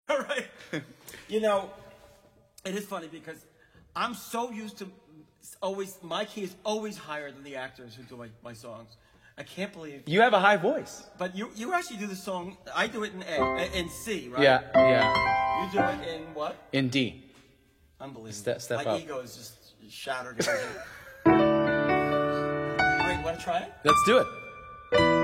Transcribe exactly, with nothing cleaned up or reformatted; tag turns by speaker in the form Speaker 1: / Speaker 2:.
Speaker 1: All right. You know, it is funny because I'm so used to always, my key is always higher than the actors who do my, my songs. I can't believe.
Speaker 2: You have a high voice.
Speaker 1: But you you actually do the song, I do it in A, in C, right?
Speaker 2: Yeah, yeah.
Speaker 1: You do it in what?
Speaker 2: In D.
Speaker 1: Unbelievable.
Speaker 2: Step, step
Speaker 1: my
Speaker 2: up.
Speaker 1: ego is just shattered. All right, you want to try it?
Speaker 2: Let's do it.